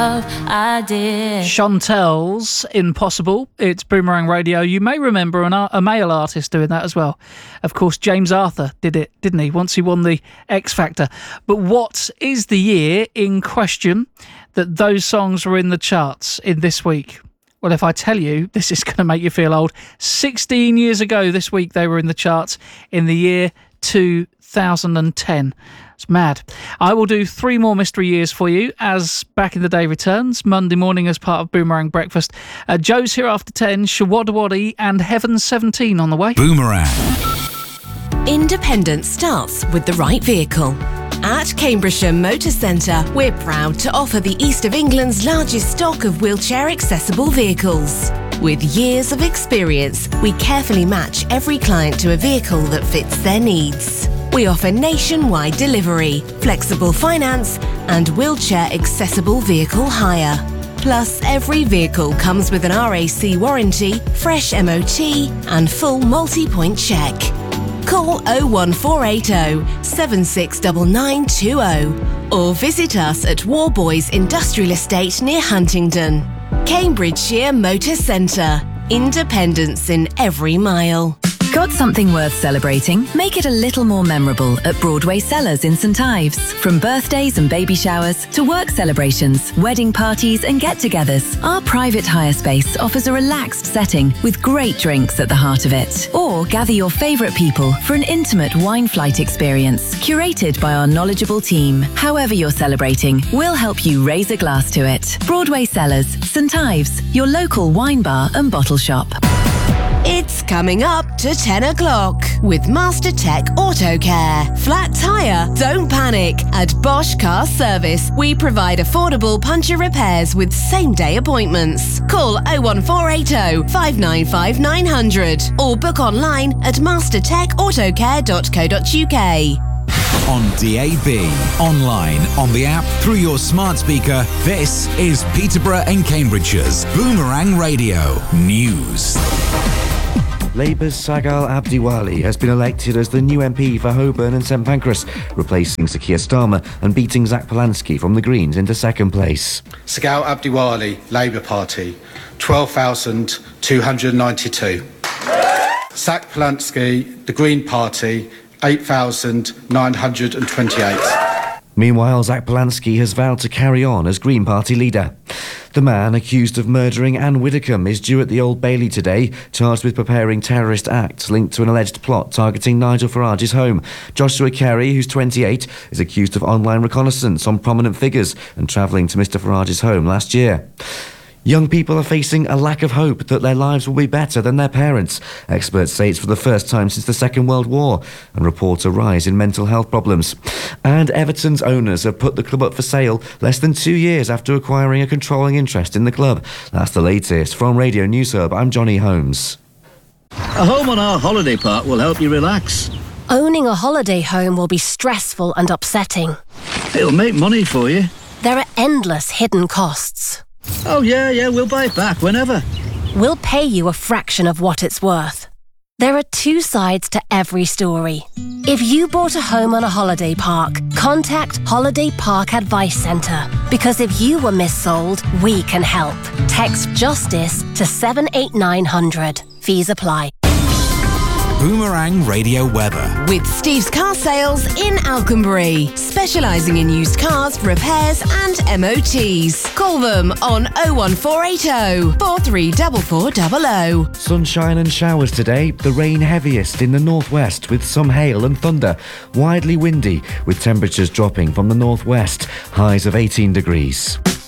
I did. Chantel's Impossible. It's Boomerang Radio. You may remember a male artist doing that as well. Of course, James Arthur did it, didn't he? Once he won the X Factor. But what is the year in question that those songs were in the charts in this week? Well, if I tell you, this is going to make you feel old. 16 years ago this week they were in the charts in the year 2010. It's mad. I will do 3 more mystery years for you as Back in the Day returns Monday morning as part of Boomerang Breakfast. Joe's here after 10, Shawadawadi and Heaven 17 on the way. Boomerang. Independence starts with the right vehicle. At Cambridgeshire Motor Centre, we're proud to offer the East of England's largest stock of wheelchair-accessible vehicles. With years of experience, we carefully match every client to a vehicle that fits their needs. We offer nationwide delivery, flexible finance, and wheelchair-accessible vehicle hire. Plus, every vehicle comes with an RAC warranty, fresh MOT, and full multi-point check. Call 01480 769920 or visit us at Warboys Industrial Estate near Huntingdon. Cambridgeshire Motor Centre. Independence in every mile. Got something worth celebrating? Make it a little more memorable at Broadway Cellars in St Ives. From birthdays and baby showers to work celebrations, wedding parties and get-togethers, our private hire space offers a relaxed setting with great drinks at the heart of it. Or gather your favourite people for an intimate wine flight experience curated by our knowledgeable team. However you're celebrating, we'll help you raise a glass to it. Broadway Cellars, St Ives, your local wine bar and bottle shop. It's coming up to 10 o'clock with Master Tech Auto Care. Flat tyre? Don't panic. At Bosch Car Service, we provide affordable puncture repairs with same-day appointments. Call 01480 595 900 or book online at mastertechautocare.co.uk. On DAB, online, on the app, through your smart speaker, this is Peterborough and Cambridgeshire's Boomerang Radio News. Labour's Sagal Abdiwali has been elected as the new MP for Holborn and St Pancras, replacing Sir Keir Starmer and beating Zach Polanski from the Greens into second place. Sagal Abdiwali, Labour Party, 12,292. Zach Polanski, the Green Party, 8,928. Meanwhile, Zach Polanski has vowed to carry on as Green Party leader. The man accused of murdering Anne Widdecombe is due at the Old Bailey today, charged with preparing terrorist acts linked to an alleged plot targeting Nigel Farage's home. Joshua Carey, who's 28, is accused of online reconnaissance on prominent figures and travelling to Mr Farage's home last year. Young people are facing a lack of hope that their lives will be better than their parents. Experts say it's for the first time since the Second World War and report a rise in mental health problems. And Everton's owners have put the club up for sale less than 2 years after acquiring a controlling interest in the club. That's the latest. From Radio News Hub, I'm Johnny Holmes. A home on our holiday park will help you relax. Owning a holiday home will be stressful and upsetting. It'll make money for you. There are endless hidden costs. Oh, yeah, we'll buy it back whenever. We'll pay you a fraction of what it's worth. There are 2 sides to every story. If you bought a home on a holiday park, contact Holiday Park Advice Centre. Because if you were missold, we can help. Text JUSTICE to 78900. Fees apply. Boomerang Radio weather. With Steve's Car Sales in Alconbury, specialising in used cars, repairs and MOTs. Call them on 01480 434400. Sunshine and showers today, the rain heaviest in the northwest with some hail and thunder. Widely windy with temperatures dropping from the northwest, highs of 18 degrees.